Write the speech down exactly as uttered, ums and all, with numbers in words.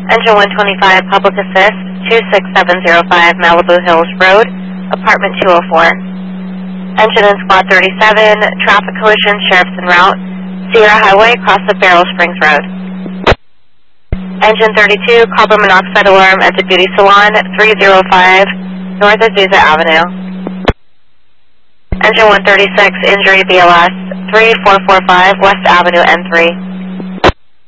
Engine one twenty-five, Public Assist, two six seven zero five Malibu Hills Road, Apartment two oh four. Engine in Squad thirty-seven, traffic collision, sheriff's en route, Sierra Highway, across the Barrel Springs Road. Engine thirty-two, carbon monoxide alarm at the Beauty Salon, three oh five North Azusa Avenue. Engine one thirty-six, injury B L S, three four four five West Avenue N three.